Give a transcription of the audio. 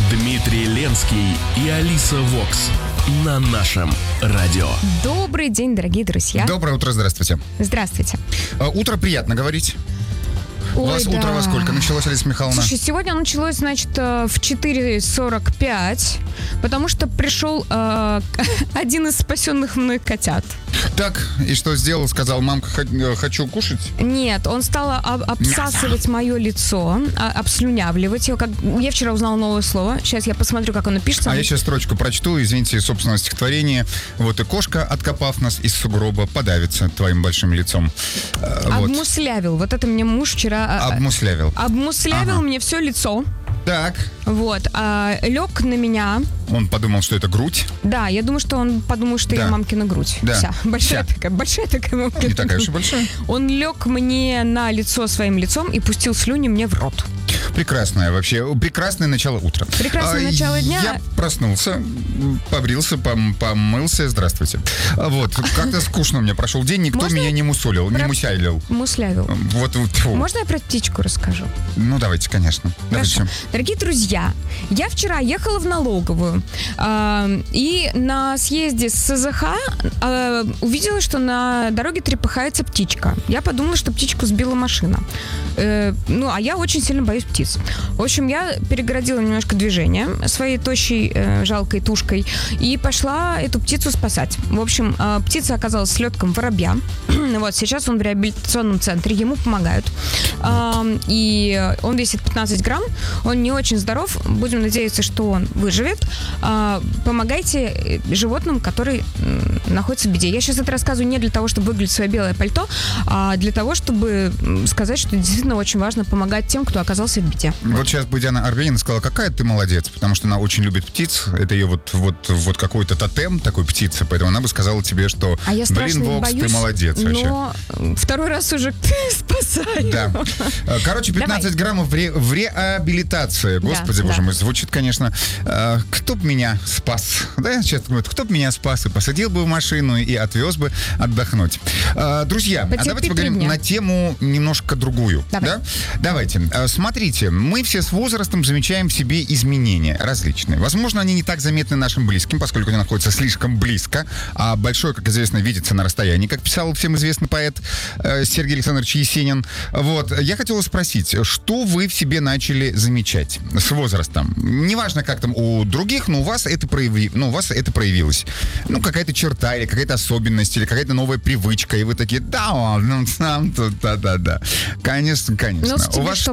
Дмитрий Ленский и Алиса Вокс на нашем радио. Добрый день, дорогие друзья. Доброе утро, здравствуйте. Здравствуйте. Утро приятно говорить. У вас да. утро во сколько началось, Алиса Михайловна? Слушай, сегодня началось, значит, в 4:45, потому что пришел один из спасенных мной котят. Так, и что сделал? Сказал: мамка, хочу кушать? Нет, он стал обсасывать мое лицо, обслюнявливать его. Я вчера узнала новое слово. Сейчас я посмотрю, как оно пишется. Я сейчас строчку прочту, извините, собственное стихотворение. Вот и кошка, откопав нас из сугроба, подавится твоим большим лицом. Обмуслявил. Вот это мне муж вчера... Обмуслявил. Обмуслявил мне все лицо. Так. Вот. Лег на меня. Он подумал, что это грудь. Да, я думаю, что он подумал, что я мамкина грудь. Да. Вся. Большая такая мамкина. Не такая уж и большая. Он лег мне на лицо своим лицом и пустил слюни мне в рот. Прекрасное вообще. Прекрасное начало утра. Прекрасное начало дня. Я проснулся, побрился, помылся. Здравствуйте. Вот. Как-то скучно у меня прошел день. Никто меня не мусолил, не мусялил. Муслявил. Вот. Можно я про птичку расскажу? Ну, давайте, конечно. Хорошо. Дорогие друзья, я вчера ехала в налоговую и на съезде с СЗХ увидела, что на дороге трепыхается птичка. Я подумала, что птичку сбила машина. А я очень сильно боюсь птиц. В общем, я перегородила немножко движение своей тощей, жалкой тушкой и пошла эту птицу спасать. В общем, птица оказалась слетком воробья. Вот, сейчас он в реабилитационном центре, ему помогают. И он весит 15 грамм, он не очень здоров. Будем надеяться, что он выживет. Помогайте животным, которые находятся в беде. Я сейчас это рассказываю не для того, чтобы выглядеть в свое белое пальто, а для того, чтобы сказать, что действительно очень важно помогать тем, кто оказался в беде. Вот сейчас бы Диана Арбенина сказала: какая ты молодец, потому что она очень любит птиц. Это ее вот какой-то тотем такой птицы, поэтому она бы сказала тебе, что блин, Вокс, ты молодец вообще. Но второй раз уже спасаю. Да. Короче, 15 граммов в реабилитации. Господи, боже мой, звучит, конечно. Кто б меня спас? Да, сейчас говорят, кто б меня спас и посадил бы в машину и отвез бы отдохнуть. Друзья, давайте поговорим на тему немножко другую. Да? Давайте. Смотрите, мы все с возрастом замечаем в себе изменения различные. Возможно, они не так заметны нашим близким, поскольку они находятся слишком близко, а большое, как известно, видится на расстоянии, как писал всем известный поэт Сергей Александрович Есенин. Вот. Я хотел спросить, что вы в себе начали замечать с возрастом? Неважно, как там у других, но у вас это проявилось. Ну, какая-то черта, или какая-то особенность, или какая-то новая привычка, и вы такие: да. Конечно. Ну, У вас